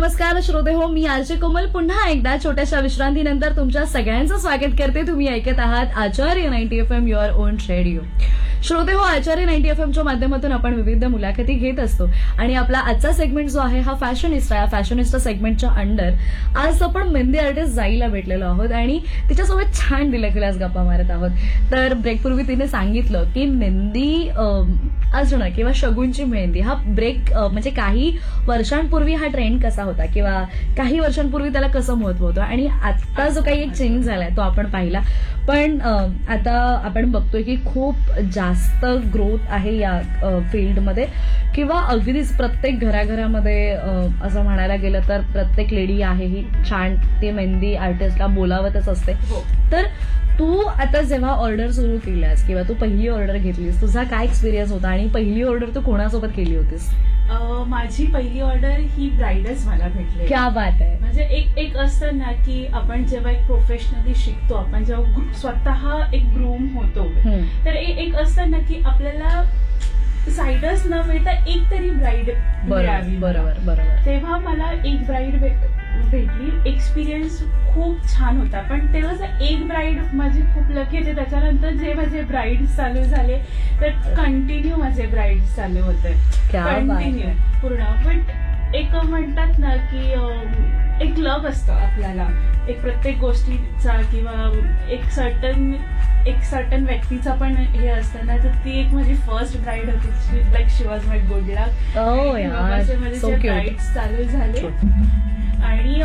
नमस्कार श्रोते हो, मी आरजे कोमल पुन्हा एकदा छोट्याशा विश्रांतीनंतर तुमच्या सगळ्यांचं स्वागत करते. तुम्ही ऐकत आहात आचार्य 90 FM युअर ओन रेडिओ. श्रोते हो, आचार्य 90 FMच्या माध्यमातून आपण विविध मुलाखती घेत असतो आणि आपला आजचा सेगमेंट जो आहे हा फॅशनिस्टा. या फॅशनिस्टा सेगमेंटच्या अंडर आज आपण मेहंदी आर्टिस्ट जाईला भेटलेलो आहोत आणि तिच्यासोबत छान दिलखुलास गप्पा मारत आहोत. तर ब्रेकपूर्वी तिने सांगितलं की मेहंदी असणं किंवा शगुनची मेहंदी हा ब्रेक म्हणजे काही वर्षांपूर्वी हा ट्रेंड कसा होता किंवा काही वर्षांपूर्वी त्याला कसं महत्व होतं आणि आता जो काही एक चेंज झालाय तो आपण पाहिला. पण आता आपण बघतोय की खूप जास्त ग्रोथ आहे या फील्डमध्ये किंवा अगदीच प्रत्येक घराघरामध्ये असं म्हणायला गेलं तर प्रत्येक लेडी आहे ही छान ती मेहंदी आर्टिस्टला बोलावतच असते. तर तू आता जेव्हा ऑर्डर सुरू केल्यास किंवा तू पहिली ऑर्डर घेतलीस, तुझा काय एक्सपिरियन्स होता आणि पहिली ऑर्डर तू कोणासोबत केली होतीस? माझी पहिली ऑर्डर ही ब्राईडच मला भेटली. क्या बात आहे. म्हणजे एक असतं ना की आपण जेव्हा एक प्रोफेशनली शिकतो, आपण जेव्हा स्वतः एक ग्रूम होतो, तर एक असतं ना की आपल्याला साइडर्स न मिळता एक तरी ब्राईड मिळावी. बरोबर. तेव्हा मला एक ब्राईड भेटली. एक्सपिरियन्स खूप छान होता. पण तेव्हा एक ब्राईड माझी खूप लकी होते. त्याच्यानंतर जे माझे ब्राईड चालू झाले तर कंटिन्यू माझे ब्राईड चालू होते, कंटिन्यू पूर्ण. पण एक म्हणतात ना की एक लव असतं आपल्याला एक प्रत्येक गोष्टीचा किंवा एक सर्टन व्यक्तीचा पण हे असतं ना. तर ती एक माझी फर्स्ट ब्राईड होती, like she was my good लक. माझे ब्राईड चालू झाले आणि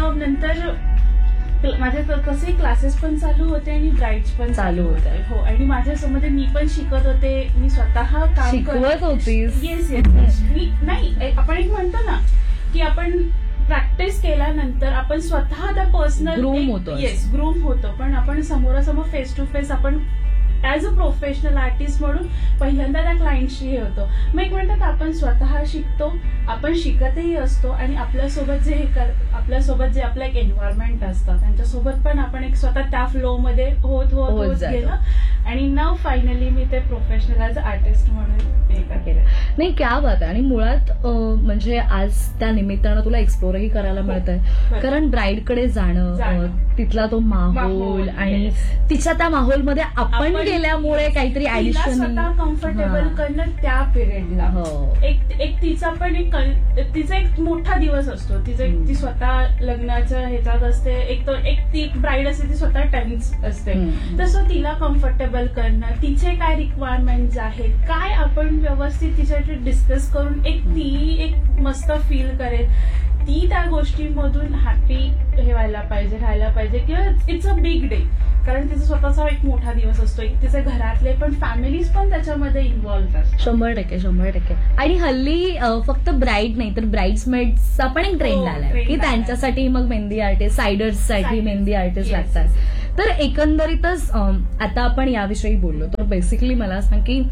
नंतर माझे कसे क्लासेस पण चालू होते आणि ब्राईड्स पण चालू होते. हो, आणि माझ्यासोबत मी पण शिकत होते. मी स्वतः काम शिकवत होतीस? येस. मी नाही, आपण एक म्हणतो ना की आपण प्रॅक्टिस केल्यानंतर आपण स्वतः आता पर्सनल ग्रूम होतो. येस, ग्रूम होतो. पण आपण समोरासमोर फेस टू फेस आपण ऍज अ प्रोफेशनल आर्टिस्ट म्हणून पहिल्यांदा त्या क्लायंटशी हे होतो. मग एक म्हणतात आपण स्वतः शिकतो, आपण शिकतही असतो आणि आपल्यासोबत जे आपलं एक एन्व्हायरमेंट असतं त्यांच्यासोबत पण आपण एक स्वतः त्या फ्लो मध्ये होत गेलं आणि नाव फायनली मी ते प्रोफेशनल ऍज अ आर्टिस्ट म्हणून केलं. नाही, क्या बात आहे. आणि मुळात म्हणजे आज त्या निमित्तानं तुला एक्सप्लोरही करायला मिळतंय, कारण ब्राईडकडे जाणं, तिथला तो माहोल आणि तिच्या त्या माहोलमध्ये आपण गेल्यामुळे काहीतरी ऍडिशनल कम्फर्टेबल करणं त्या पिरियडला. एक तिचा पण तिचा एक मोठा दिवस असतो. ती स्वतः लग्नाच्या ह्याच्यात असते. एक ती ब्राईड असते, ती स्वतः टेन्स असते. तसं तिला कम्फर्टेबल करणं, तिचे काय रिक्वायरमेंट्स आहेत, काय आपण व्यवस्थित तिच्याशी डिस्कस करून ती एक मस्त फील करेल, ती त्या गोष्टीमधून हॅपी राहायला पाहिजे किंवा इट्स अ बिग डे. कारण तिचा स्वतःचा एक मोठा दिवस असतो. तिचे घरातले पण फॅमिलीज पण त्याच्यामध्ये इन्व्हॉल्व्ह असतात. 100%. आणि हल्ली फक्त ब्राईड नाही तर ब्राईड्समेड्सचा पण एक ट्रेंड आलाय की त्यांच्यासाठी मग मेहंदी आर्टिस्ट, सायडर्ससाठी मेहंदी आर्टिस्ट लागतात. तर एकंदरीतच आता आपण याविषयी बोललो, तर बेसिकली मला सांग की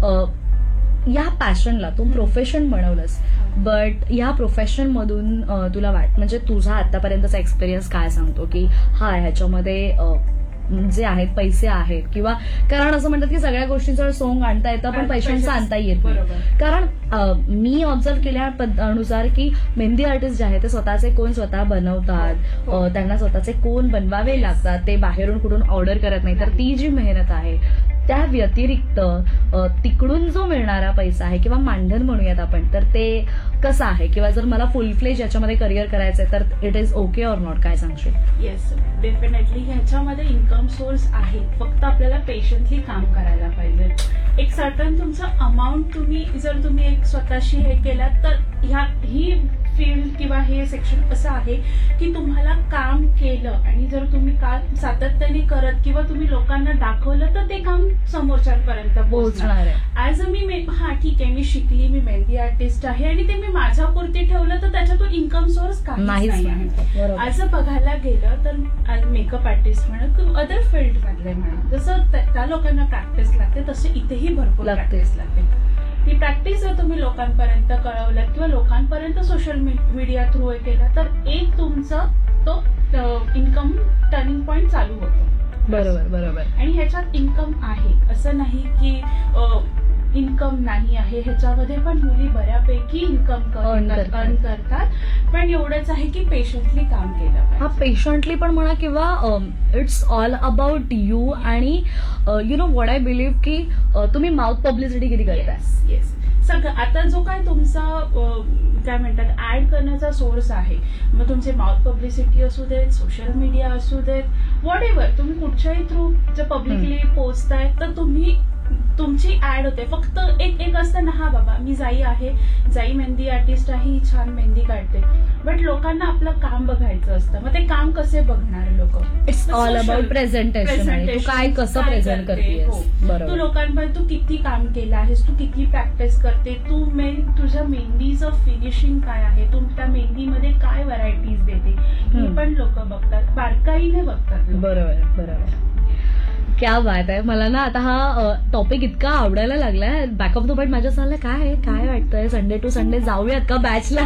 या पॅशनला तू प्रोफेशन बनवलंस, बट या प्रोफेशन मधून तुला म्हणजे तुझा आतापर्यंतचा एक्सपिरियन्स काय सांगतो की हा ह्याच्यामध्ये जे आहेत पैसे आहेत किंवा कारण असं म्हणतात की सगळ्या गोष्टींचं सोंग आणता येतं पण पैशांचं आणता येत नाही. कारण मी ऑब्झर्व केल्यानुसार की मेहंदी आर्टिस्ट जे आहेत ते स्वतःचे कोण स्वतः बनवतात, त्यांना स्वतःचे कोण बनवावे लागतात, ते बाहेरून कुठून ऑर्डर करत नाही. तर ती जी मेहनत आहे त्या व्यतिरिक्त तिकडून जो मिळणारा पैसा आहे किंवा मानधन म्हणूयात आपण, तर ते कसं आहे किंवा जर मला फुल फ्लेज याच्यामध्ये करिअर करायचंय तर it is okay or not, काय सांगशील? येस, डेफिनेटली ह्याच्यामध्ये इन्कम सोर्स आहे. फक्त आपल्याला पेशंटली काम करायला पाहिजे. एक सर्टन तुमचं अमाऊंट जर तुम्ही एक स्वतःशी हे केलात तर ही फील्ड किंवा हे सेक्शन असं आहे की तुम्हाला काम केलं आणि जर तुम्ही काम सातत्याने करत किंवा तुम्ही लोकांना दाखवलं तर ते काम समोरच्यांपर्यंत पोहोचणार आहे. ऍज अ ठीक आहे, मी शिकली, मी मेहंदी आर्टिस्ट आहे आणि ते मी माझ्यापुरती ठेवलं तर त्याच्यातून इन्कम सोर्स काहीच नाही आहे. ऍज अ बघायला गेलं तर मेकअप आर्टिस्ट म्हणा किंवा अदर फील्ड मधले म्हणा, जसं त्या लोकांना प्रॅक्टिस लागते तसं इथेही भरपूर प्रॅक्टिस लागते. ती प्रॅक्टिस जर तुम्ही लोकांपर्यंत कळवलं किंवा लोकांपर्यंत सोशल मीडिया थ्रू हे केलं तर एक तुमचं तो इन्कम टर्निंग पॉइंट चालू होतो. बरोबर. आणि ह्याच्यात इन्कम आहे असं नाही की इन्कम नाही आहे, ह्याच्यामध्ये पण मुली बऱ्यापैकी इन्कम Earn करतात. अर्न करतात. पण एवढंच आहे की पेशंटली काम केलं हा पाहिजे. पेशंटली पण म्हणा किंवा इट्स ऑल अबाउट यू. आणि you know what I believe की तुम्ही माउथ पब्लिसिटी किती करताय. येस सगळं. आता जो काय तुमचा काय म्हणतात ऍड करण्याचा सोर्स आहे, मग तुमचे माउथ पब्लिसिटी असू देत, सोशल मीडिया असू देत, व्हॉट एव्हर, तुम्ही कुठच्याही थ्रू जर पब्लिकली पोचताय तर तुम्ही तुमची ऍड होते. फक्त एक असतं ना, हा बाबा मी जाई आहे, जाई मेहंदी आर्टिस्ट आहे, ही छान मेहंदी काढते, बट लोकांना आपलं काम बघायचं असतं. मग ते काम कसे बघणार लोक? It's all about presentation. आणि तू काय कसं प्रेझेंट करतेस. तू बरोबर. लोकांपर्यंत तू किती काम केलं आहेस, तू किती प्रॅक्टिस करते, तू तुझ्या मेहंदीचं फिनिशिंग काय आहे, तू त्या मेहंदीमध्ये काय व्हरायटीज देते, ही पण लोक बघतात, बारकाईने बघतात लोक. बरोबर बरोबर. क्या बात आहे. मला ना आता हा टॉपिक इतका आवडायला लागलाय. बॅक ऑफ द पॉइंट माझ्या चाललंय काय वाटतंय संडे टू संडे जाऊयात का बॅचला.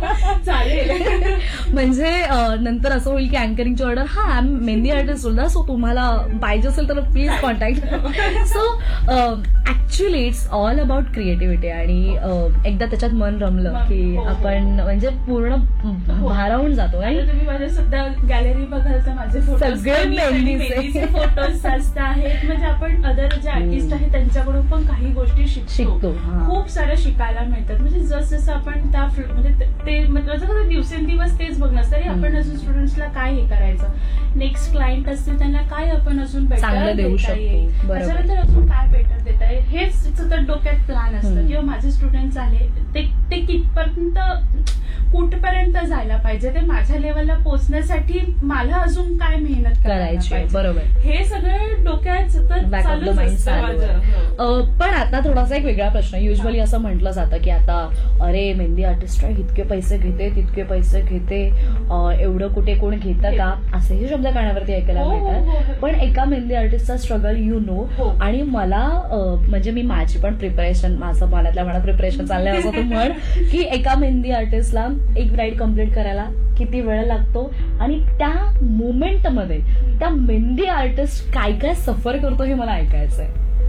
चालेल. म्हणजे नंतर असं होईल की अँकरिंगची ऑर्डर, हा मेहंदी आर्टिस्ट होता, सो तुम्हाला पाहिजे असेल तर please contact. So actually it's all about creativity. आणि एकदा त्याच्यात मन रमलं की आपण म्हणजे पूर्ण भारावून जातो. आणि तुम्ही माझ्या सुद्धा गॅलरी बघाल तर माझे सगळे मेहंदीचे फोटोज जास्त आहेत. म्हणजे आपण अदर जे आर्टिस्ट आहेत त्यांच्याकडून पण काही गोष्टी शिकतो. खूप सारं शिकायला मिळतात. म्हणजे जसं आपण त्या म्हणजे ते म्हणजे दिवसेंदिवस तेच बघणं असतं, तरी आपण अजून स्टुडंट्सला काय हे करायचं, नेक्स्ट क्लायंट असतील त्यांना काय आपण अजून बेटर देता येईल, त्याच्यानंतर अजून काय बेटर देता येईल, हेच सतत डोक्यात प्लॅन असतं. किंवा माझे स्टुडंट्स आले ते कितपर्यंत कुठपर्यंत जायला पाहिजे, ते माझ्या लेवलला पोहोचण्यासाठी मला अजून काय मेहनत करायची. बरोबर. हे सगळं डोक्यात सतत चालूच असतं माझं. पण आता थोडासा एक वेगळा प्रश्न. युजली असं म्हटलं जातं की आता अरे मेहंदी आर्टिस्ट आहे, इतके पैसे घेते तितके पैसे घेते, एवढं कुठे कोण घेतं का, असेही शब्द कानावरती ऐकायला मिळतात. पण एका मेहंदी आर्टिस्टचा स्ट्रगल यू नो. आणि मला म्हणजे मी माझी पण प्रिपरेशन, माझं मनातल्या मनात प्रिपरेशन चाललंय असं तू म्हण की एका मेहंदी आर्टिस्टला एक ब्राईड कम्प्लीट करायला किती वेळ लागतो, आणि त्या मोमेंटमध्ये त्या मेहंदी आर्टिस्ट काय काय सफर करतो हे मला ऐकायचंय.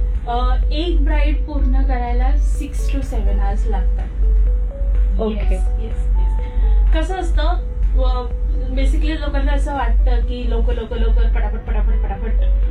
एक ब्राईड पूर्ण करायला 6 to 7 hours लागतात. ओके. कसं असतं, बेसिकली लोकांना असं वाटतं की लोक पटापट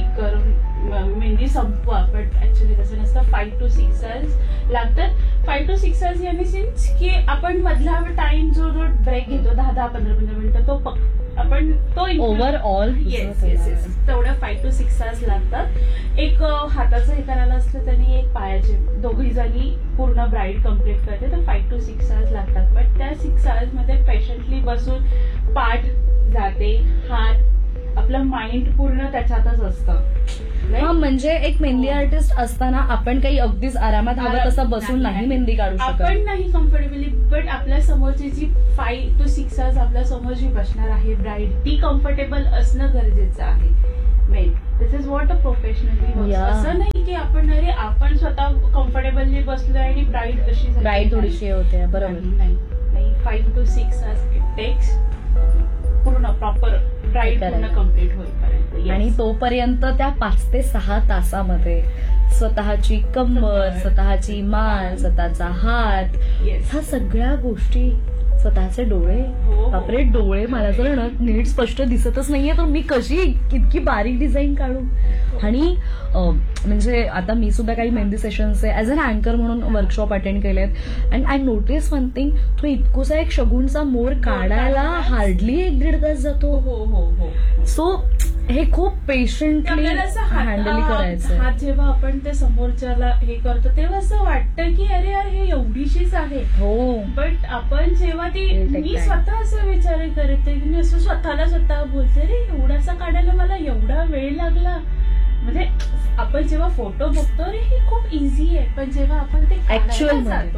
मेहंदी संपवा, बट ऍक्च्युली तसं नसतं. 5 to 6 hours लागतात. 5 to 6 hours याने सिन्स की आपण मधला टाइम जो ब्रेक घेतो 10-15 मिनिटं, तो आपण तो ओव्हरऑल येस तेवढं 5 to 6 hours लागतात. एक हाताचं हे करायला असलं त्यांनी एक पायाचे, दोघी जणी पूर्ण ब्राईड कम्प्लीट करते, तर 5 to 6 hours लागतात. बट त्या 6 hours मध्ये पेशंटली बसून पाठ जाते, हात, आपलं माइंड पूर्ण त्याच्यातच असतं. हा, म्हणजे एक मेहंदी आर्टिस्ट असताना आपण काही अगदीच आरामात हवं तसं बसून नाही मेहंदी काढू शकत. आपण नाही कम्फर्टेबली, बट आपल्या समोरची जी 5 to 6 hours आपल्या समोर जी बसणार आहे ब्राईड, ती कम्फर्टेबल असणं गरजेचं आहे. Main this is what a professionally. असं नाही की आपण स्वतः कम्फर्टेबली बसलोय आणि ब्राईड अशी ब्राईड थोडीशी होते. बरोबर. नाही 5 to 6 hours इट टेक्स पूर्ण प्रॉपर ब्राईड पूर्ण कम्प्लीट होईपर्यंत. आणि तोपर्यंत त्या 5 ते 6 तासामध्ये स्वतःची कंबर, स्वतःची मान, स्वतःचा हात, ह्या सगळ्या गोष्टी, स्वतःचे डोळे. बापरे, डोळे मला जर नीट स्पष्ट दिसतच नाहीये तर मी कशी इतकी बारीक डिझाईन काढू. आणि म्हणजे आता मी सुद्धा काही मेहंदी सेशन्स ऍज अन अँकर म्हणून वर्कशॉप अटेंड केलेत. And I notice one thing, तो इतकोसा एक शगुनचा मोर काढायला हार्डली 1-1.5 तास जातो. सो हे खूप पेशंटली हँडल करायचं. हात जेव्हा आपण ते समोरच्याला हे करतो तेव्हा असं वाटतं की अरे यार हे एवढीशीच आहे. हो. बट आपण जेव्हा मी स्वतः असं विचार करते की मी असं स्वतः बोलते, रे एवढासा काढायला मला एवढा वेळ लागला. म्हणजे आपण जेव्हा फोटो बघतो, अरे हे खूप इझी आहे, पण जेव्हा आपण ते ऍक्च्युअल जातो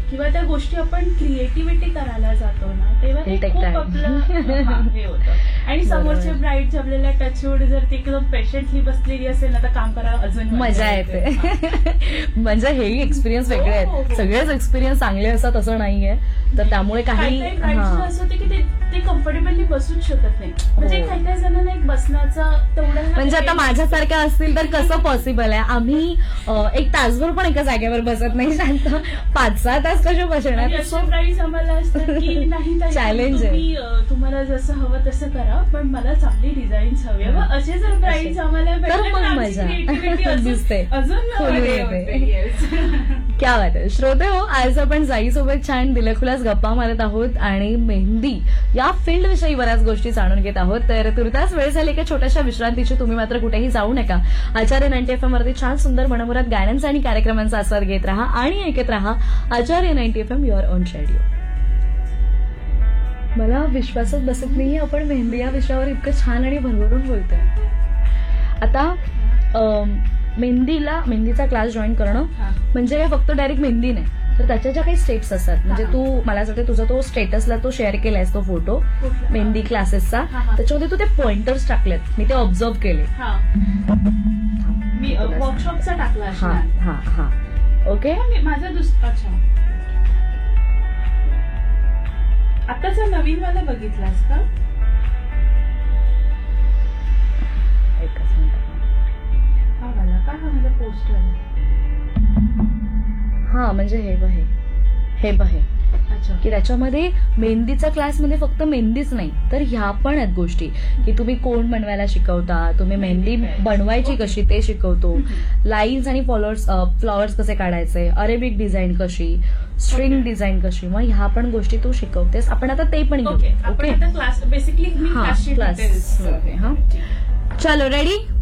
किंवा त्या गोष्टी आपण क्रिएटिव्हिटी करायला जातो ना, तेव्हा It ते take खूप time. आपलं हे होतं. आणि समोरचे बरोबर. ब्राईड आपल्याला टचवूड जर ती एकदम पेशंटली बसलेली असेल ना, तर काम करायला अजून मजा येते. म्हणजे हेही एक्सपिरियन्स वेगळे हो, हो, आहेत. हो. सगळेच एक्सपिरियन्स चांगले असतात असं नाहीये. तर त्यामुळे काही काही ब्राईड्स हा. असं होते की ते कम्फर्टेबली बसूच शकत नाही. म्हणजे हो. काही जणांना एक बसण्याचं तेवढं म्हणजे आता माझ्यासारख्या असतील तर कसं पॉसिबल आहे. आम्ही एक तासभर पण एका जागेवर बसत नाही शांत. 5-6 तास कसे बसणार. अशा प्राईस आम्हाला असतात की नाही ताई, Challenge आहे. तुम्ही तुम्हाला जसं हवं तसं करा, पण मला चांगली डिझाईन्स हवी आहे. मग असे जर प्राईस आम्हाला तर भेटले, मग आमची मजा creativity अजून- दिसते. अजून खोलून हे येते. होते. Yes. क्या बात आहे. श्रोते हो, आज आपण जाईसोबत छान दिलखुलास गप्पा मारत आहोत आणि मेहंदी या फील्ड विषयी बऱ्याच गोष्टी जाणून घेत आहोत. तर तुर्तास वेळ झाली एका छोट्याशा विश्रांतीची. तुम्ही मात्र कुठेही जाऊ नका. आचार्य 90 FM वरती छान सुंदर मनमुराद गाण्यांचा आणि कार्यक्रमांचा आस्वाद घेत राहा आणि ऐकत राहा आचार्य 90 FM युअर ओन रेडिओ. मला विश्वासच बसत नाही आपण मेहंदी या विषयावर इतकं छान आणि भरभरून बोलतोय. आता मेहंदीचा क्लास जॉईन करणं हा. म्हणजे फक्त डायरेक्ट मेहंदी नाही, तर त्याच्या ज्या काही स्टेप्स असतात. म्हणजे हा. तू मला असं वाटतं तुझा तो स्टेटसला तो शेअर केलायस तो फोटो कुठला? मेहंदी क्लासेसचा. हा, हा. त्याच्यामध्ये तू ते पॉइंटर्स टाकलेत, मी ते ऑब्झर्व केले. हा. मी वर्कशॉपचा टाकला हा असणार. हा हा ओके. माझा अच्छा, आताचा नवीन वाला बघितलास का? एकच मिनिट. हा वाला का? हा माझा पोस्टर. हा म्हणजे हे बहे अच्छा. की त्याच्यामध्ये मेहंदीचा क्लासमध्ये फक्त मेहंदीच नाही तर ह्या पण आहेत गोष्टी की तुम्ही कोण बनवायला शिकवता, तुम्ही मेहंदी बनवायची कशी ते शिकवतो, लाईन्स आणि फ्लॉवर्स कसे काढायचे, अरेबिक डिझाईन कशी, स्ट्रिंग डिझाईन कशी, मग ह्या पण गोष्टी तू शिकवतेस. आपण आता ते पण ओके, घेऊ. आपण ओके आता क्लास बेसिकली मी हा क्लासची क्लास details. हा. चलो रेडी.